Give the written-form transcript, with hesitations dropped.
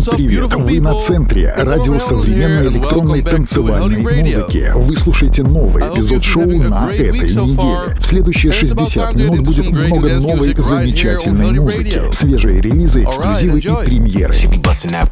Привет, вы на центре радио современной электронной танцевальной музыки. Вы слушаете новый эпизод шоу на этой неделе. В следующие 60 минут будет много новой замечательной музыки, свежие релизы, эксклюзивы и премьеры.